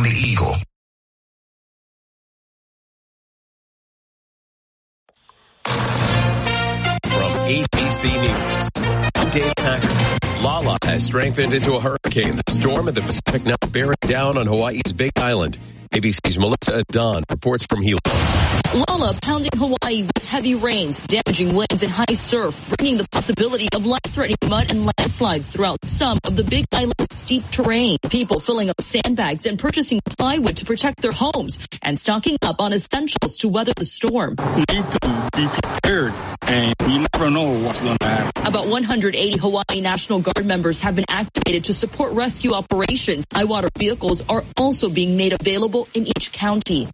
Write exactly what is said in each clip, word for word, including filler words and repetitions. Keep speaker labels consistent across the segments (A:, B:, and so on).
A: the Eagle.
B: From A B C News, I'm Dave Packer. Lala has strengthened into a hurricane. The storm in the Pacific now bearing down on Hawaii's Big Island. A B C's Melissa Adon reports from Hilo.
C: Lala pounding Hawaii with heavy rains, damaging winds and high surf, bringing the possibility of life-threatening mud and landslides throughout some of the Big Island's steep terrain. People filling up sandbags and purchasing plywood to protect their homes and stocking up on essentials to weather the storm.
D: We need to be prepared, and you never know what's going to happen.
C: About one hundred eighty Hawaii National Guard members have been activated to support rescue operations. High water vehicles are also being made available in each county.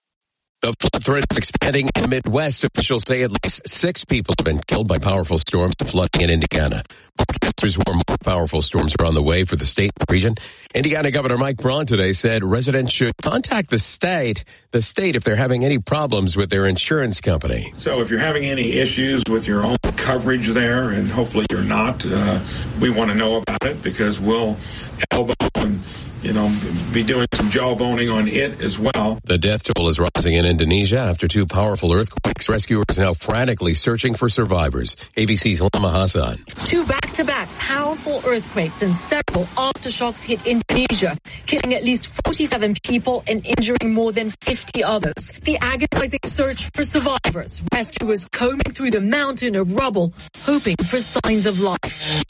B: The flood threat is expanding in the Midwest. Officials say at least six people have been killed by powerful storms and flooding in Indiana. Forecasters warn more powerful storms are on the way for the state and region. Indiana Governor Mike Braun today said residents should contact the state, the state if they're having any problems with their insurance company.
E: So if you're having any issues with your own coverage there, and hopefully you're not, uh, we want to know about it because we'll elbow and you know, be doing some jawboning on it as well.
B: The death toll is rising in Indonesia after two powerful earthquakes. Rescuers now frantically searching for survivors. A B C's Lama Hassan.
F: Two back-to-back powerful earthquakes and several aftershocks hit Indonesia, killing at least forty-seven people and injuring more than fifty others. The agonizing search for survivors. Rescuers combing through the mountain of rubble, hoping for signs of life.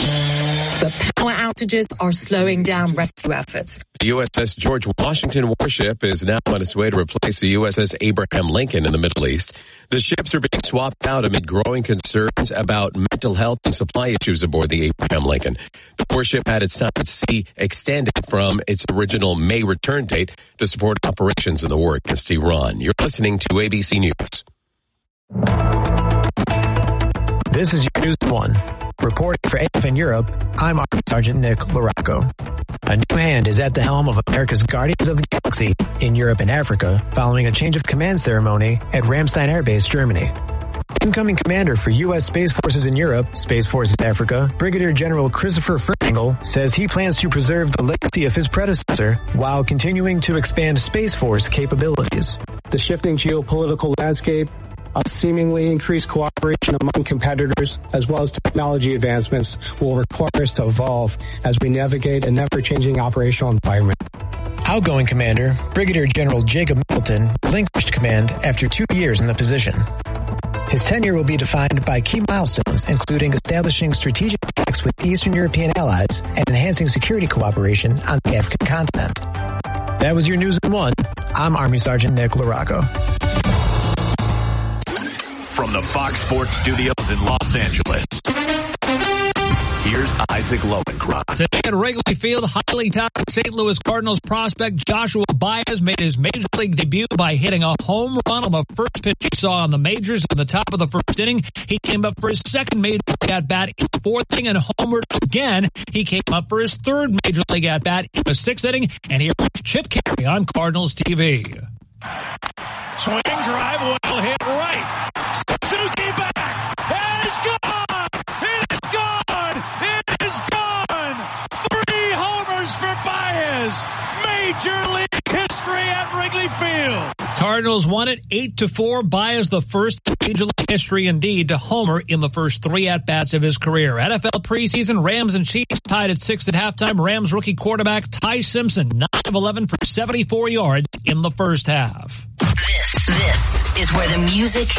F: The power outages are slowing down rescue efforts.
B: The U S S George Washington warship is now on its way to replace the U S S Abraham Lincoln in the Middle East. The ships are being swapped out amid growing concerns about mental health and supply issues aboard the Abraham Lincoln. The warship had its time at sea extended from its original May return date to support operations in the war against Iran. You're listening to A B C News.
G: This is your News One. Reporting for A F in Europe, I'm Army Sergeant Nick Larocco. A new hand is at the helm of America's Guardians of the Galaxy in Europe and Africa following a change of command ceremony at Ramstein Air Base, Germany. Incoming commander for U S Space Forces in Europe, Space Forces Africa, Brigadier General Christopher Fernangle says he plans to preserve the legacy of his predecessor while continuing to expand Space Force capabilities.
H: The shifting geopolitical landscape, a seemingly increased cooperation among competitors, as well as technology advancements, will require us to evolve as we navigate a never-changing operational environment.
G: Outgoing Commander, Brigadier General Jacob Middleton, relinquished command after two years in the position. His tenure will be defined by key milestones, including establishing strategic links with Eastern European allies and enhancing security cooperation on the African continent. That was your News in One. I'm Army Sergeant Nick Larocco.
I: From the Fox Sports Studios in Los Angeles, here's Isaac Lowenkron.
J: Today at Wrigley Field, highly touted Saint Louis Cardinals prospect Joshua Baez made his major league debut by hitting a home run on the first pitch he saw on the majors in the top of the first inning. He came up for his second major league at-bat in the fourth inning and homered again. He came up for his third major league at-bat in the sixth inning, and here was Chip Caray on Cardinals T V.
K: Swing drive, well hit right. Suzuki back. It is gone. It is gone. It is gone. Three homers for Baez. Major League history at Wrigley Field.
J: Cardinals won it eight to four. Baez, the first in Major League history indeed to homer in the first three at-bats of his career. N F L preseason, Rams and Chiefs tied at six at halftime. Rams rookie quarterback Ty Simpson, nine of eleven for seventy-four yards in the first half.
L: This, this is where the music